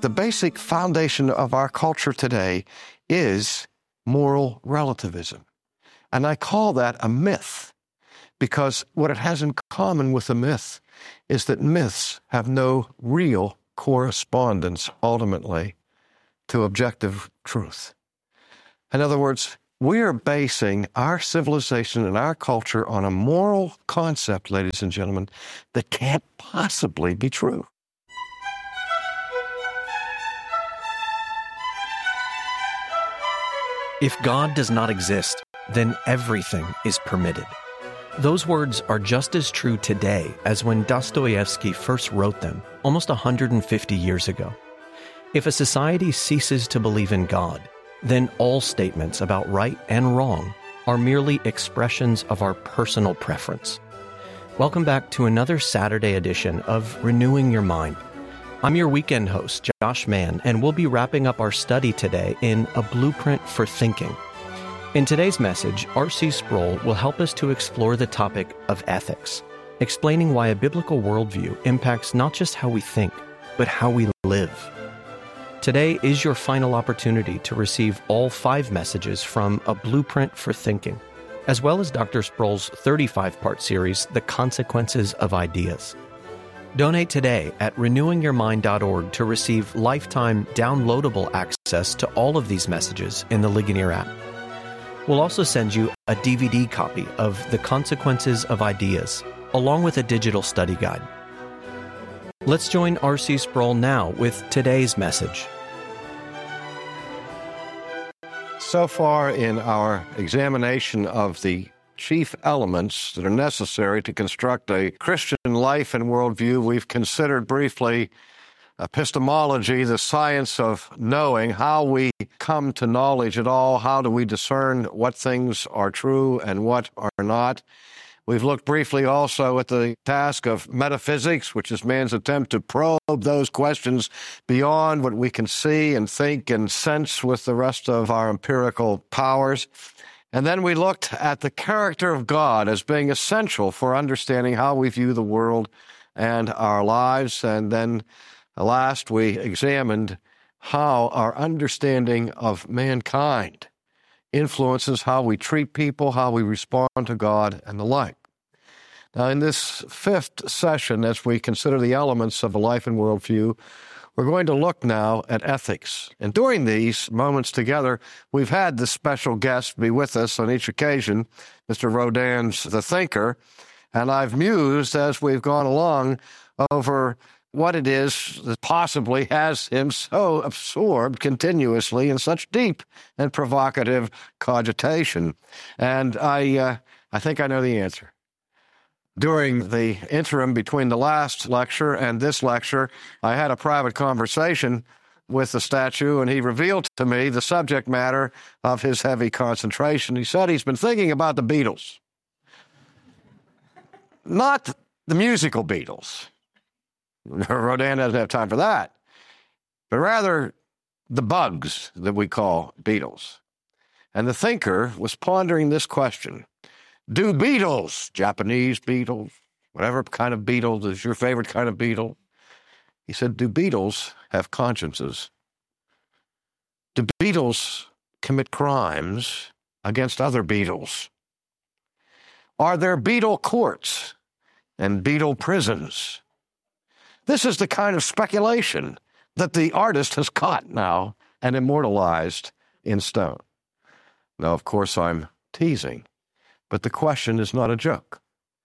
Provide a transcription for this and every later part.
The basic foundation of our culture today is moral relativism. And I call that a myth because what it has in common with a myth is that myths have no real correspondence ultimately to objective truth. In other words, we are basing our civilization and our culture on a moral concept, ladies and gentlemen, that can't possibly be true. If God does not exist, then everything is permitted. Those words are just as true today as when Dostoevsky first wrote them, almost 150 years ago. If a society ceases to believe in God, then all statements about right and wrong are merely expressions of our personal preference. Welcome back to another Saturday edition of Renewing Your Mind. I'm your weekend host, Josh Mann, and we'll be wrapping up our study today in A Blueprint for Thinking. In today's message, R.C. Sproul will help us to explore the topic of ethics, explaining why a biblical worldview impacts not just how we think, but how we live. Today is your final opportunity to receive all 5 messages from A Blueprint for Thinking, as well as Dr. Sproul's 35-part series, The Consequences of Ideas. Donate today at renewingyourmind.org to receive lifetime downloadable access to all of these messages in the Ligonier app. We'll also send you a DVD copy of The Consequences of Ideas, along with a digital study guide. Let's join R.C. Sproul now with today's message. So far in our examination of the chief elements that are necessary to construct a Christian life and worldview, we've considered briefly epistemology, the science of knowing, how we come to knowledge at all, how do we discern what things are true and what are not. We've looked briefly also at the task of metaphysics, which is man's attempt to probe those questions beyond what we can see and think and sense with the rest of our empirical powers. And then we looked at the character of God as being essential for understanding how we view the world and our lives. And then last, we examined how our understanding of mankind influences how we treat people, how we respond to God, and the like. Now, in this 5th session, as we consider the elements of a life and worldview, we're going to look now at ethics. And during these moments together, we've had this special guest be with us on each occasion, Mr. Rodin's The Thinker, and I've mused as we've gone along over what it is that possibly has him so absorbed continuously in such deep and provocative cogitation. And I think I know the answer. During the interim between the last lecture and this lecture, I had a private conversation with the statue, and he revealed to me the subject matter of his heavy concentration. He said he's been thinking about the Beatles. Not the musical Beatles. Rodin doesn't have time for that. But rather the bugs that we call beetles. And the thinker was pondering this question. Do beetles, Japanese beetles, whatever kind of beetle is your favorite kind of beetle? He said, do beetles have consciences? Do beetles commit crimes against other beetles? Are there beetle courts and beetle prisons? This is the kind of speculation that the artist has caught now and immortalized in stone. Now, of course, I'm teasing. But the question is not a joke.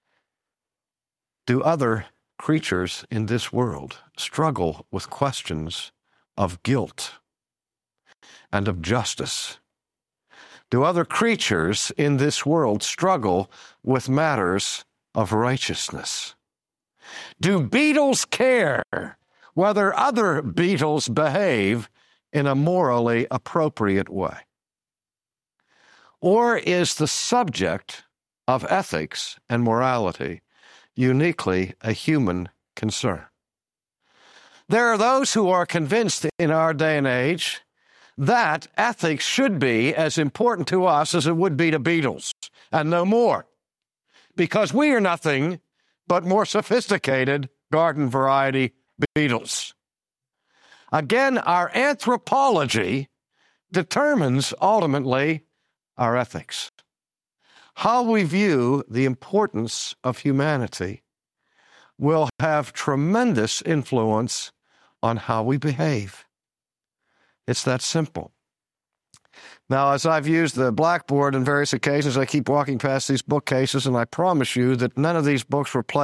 Do other creatures in this world struggle with questions of guilt and of justice? Do other creatures in this world struggle with matters of righteousness? Do beetles care whether other beetles behave in a morally appropriate way? Or is the subject of ethics and morality uniquely a human concern? There are those who are convinced in our day and age that ethics should be as important to us as it would be to beetles, and no more, because we are nothing but more sophisticated garden variety beetles. Again, our anthropology determines ultimately our ethics. How we view the importance of humanity will have tremendous influence on how we behave. It's that simple. Now, as I've used the blackboard on various occasions, I keep walking past these bookcases, and I promise you that none of these books were placed